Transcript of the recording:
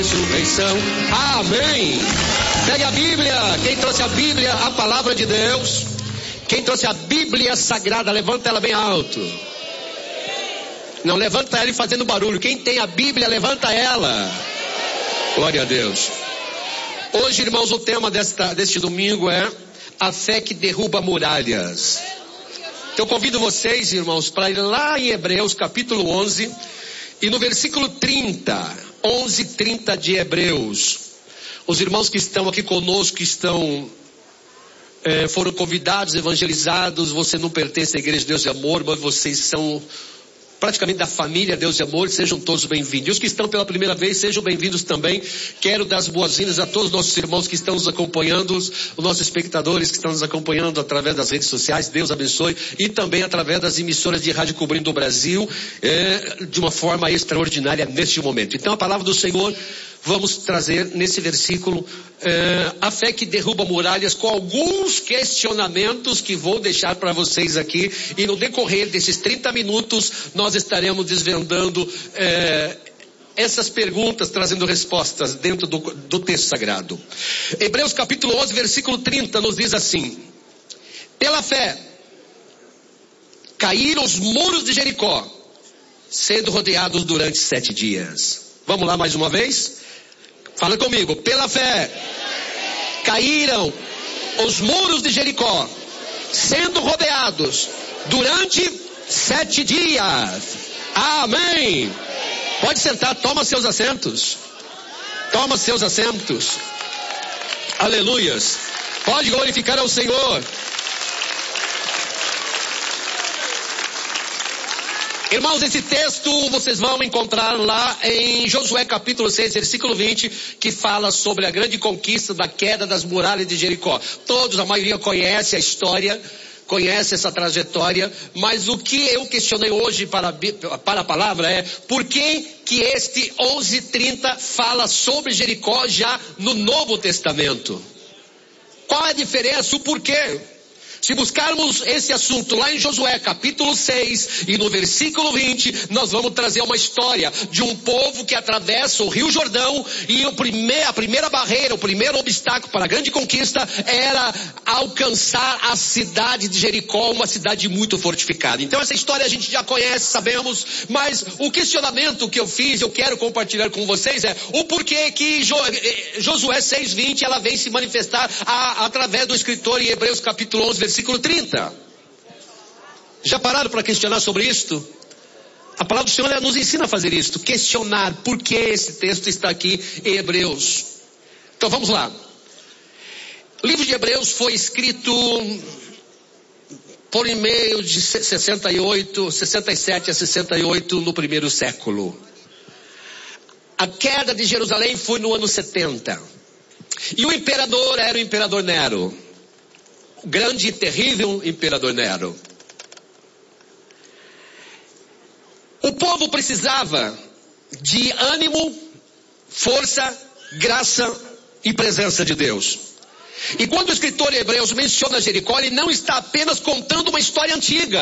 ressurreição. Amém. Pegue a Bíblia. Quem trouxe a Bíblia, a palavra de Deus. Quem trouxe a Bíblia Sagrada, levanta ela bem alto. Não, levanta ela e fazendo barulho. Quem tem a Bíblia, levanta ela. Glória a Deus. Hoje, irmãos, o tema deste domingo é a fé que derruba muralhas. Então, convido vocês, irmãos, para ir lá em Hebreus, capítulo 11, e no versículo 30, 11:30 de Hebreus. Os irmãos que estão aqui conosco, que foram convidados, evangelizados, você não pertence à Igreja de Deus e Amor, mas vocês são praticamente da família Deus e Amor, sejam todos bem-vindos. E os que estão pela primeira vez, sejam bem-vindos também. Quero dar as boas-vindas a todos os nossos irmãos que estão nos acompanhando, os nossos espectadores que estão nos acompanhando através das redes sociais, Deus abençoe, e também através das emissoras de rádio cobrindo o Brasil, de uma forma extraordinária neste momento. Então a palavra do Senhor, vamos trazer nesse versículo, a fé que derruba muralhas, com alguns questionamentos que vou deixar para vocês aqui, e no decorrer desses 30 minutos nós estaremos desvendando essas perguntas, trazendo respostas dentro do texto sagrado. Hebreus capítulo 11, versículo 30 nos diz assim: pela fé caíram os muros de Jericó, sendo rodeados durante 7 dias. Vamos lá mais uma vez? Fala comigo. Pela fé caíram os muros de Jericó, sendo rodeados durante 7 dias. Amém. Pode sentar, toma seus assentos. Toma seus assentos. Aleluias. Pode glorificar ao Senhor. Irmãos, esse texto vocês vão encontrar lá em Josué capítulo 6, versículo 20, que fala sobre a grande conquista da queda das muralhas de Jericó. Todos, a maioria conhece a história, conhece essa trajetória, mas o que eu questionei hoje para a palavra é: por que este 11:30 fala sobre Jericó já no Novo Testamento? Qual é a diferença, o porquê? Se buscarmos esse assunto lá em Josué capítulo 6 e no versículo 20, nós vamos trazer uma história de um povo que atravessa o Rio Jordão, e a primeira barreira, o primeiro obstáculo para a grande conquista era alcançar a cidade de Jericó, uma cidade muito fortificada. Então essa história a gente já conhece, sabemos, mas o questionamento que eu fiz, eu quero compartilhar com vocês, é o porquê que Josué 6:20 ela vem se manifestar através do escritor em Hebreus capítulo 11, versículo 30. Já pararam para questionar sobre isto? A palavra do Senhor nos ensina a fazer isto, questionar por que esse texto está aqui em Hebreus. Então vamos lá. O livro de Hebreus foi escrito por meio de 67 a 68 no primeiro século. A queda de Jerusalém foi no ano 70. E o imperador era o imperador Nero. O grande e terrível imperador Nero. O povo precisava de ânimo, força, graça e presença de Deus. E quando o escritor Hebreus menciona Jericó, ele não está apenas contando uma história antiga.